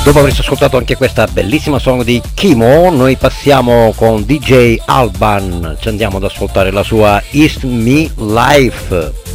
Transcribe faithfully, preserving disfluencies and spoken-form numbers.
Dopo aver ascoltato anche questa bellissima song di Kimo, noi passiamo con D J Alban, ci andiamo ad ascoltare la sua East Me Life.